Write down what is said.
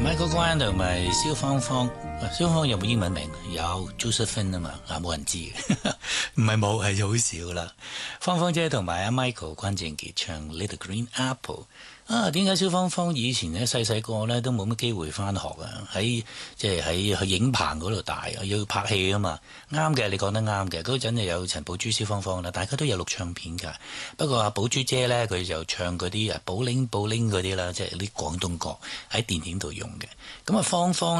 Michael Grant 同埋蕭芳芳，蕭芳芳有冇英文名？有 Josephine 啊嘛，冇人知嘅，唔係冇，係好少啦。芳芳姐同埋阿 Michael 關正傑唱 Little Green Apple。點解蕭芳芳以前咧細細個咧都冇乜機會返學啊？喺去影棚嗰度大，要拍戲啊嘛。啱嘅，你講得啱嘅。嗰陣就有陳寶珠、蕭芳芳啦，大家都有錄唱片㗎。不過阿寶珠姐咧，佢就唱嗰啲寶玲寶玲嗰啲啦，即係啲廣東歌喺電影度用嘅。咁啊，芳芳